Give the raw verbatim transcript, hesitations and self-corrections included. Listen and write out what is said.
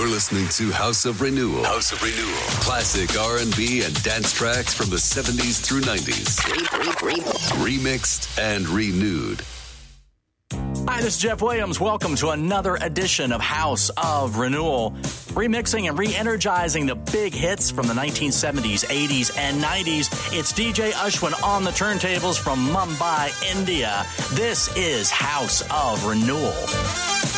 You're listening to House of Renewal. House of Renewal. Classic R and B and dance tracks from the seventies through nineties. Remixed and renewed. Hi, this is Jeff Williams. Welcome to another edition of House of Renewal. Remixing and re-energizing the big hits from the nineteen seventies, eighties, and nineties. It's D J Ashwin on the turntables from Mumbai, India. This is House of Renewal.